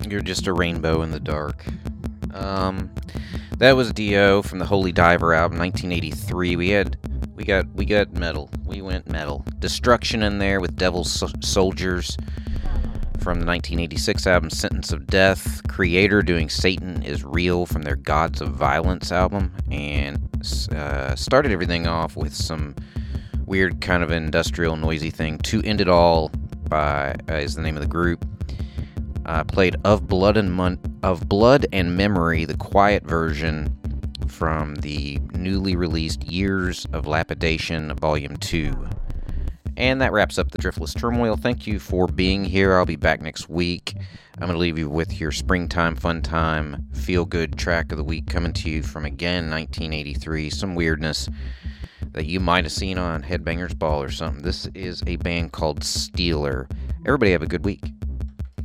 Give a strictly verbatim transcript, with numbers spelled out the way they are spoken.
You're just a rainbow in the dark. Um, that was Dio from the Holy Diver album, nineteen eighty-three. We had, we got, we got metal. We went metal. Destruction in there with Devil's so- Soldiers from the nineteen eighty-six album Sentence of Death. Creator doing Satan is Real from their Gods of Violence album, and uh, started everything off with some weird kind of industrial noisy thing. To End It All by uh, is the name of the group. Uh, played Of Blood and Mon- Of Blood and Memory, the quiet version from the newly released Years of Lapidation, Volume two. And that wraps up the Driftless Turmoil. Thank you for being here. I'll be back next week. I'm going to leave you with your springtime, fun time, feel-good track of the week coming to you from, again, nineteen eighty-three. Some weirdness that you might have seen on Headbangers Ball or something. This is a band called Steeler. Everybody have a good week.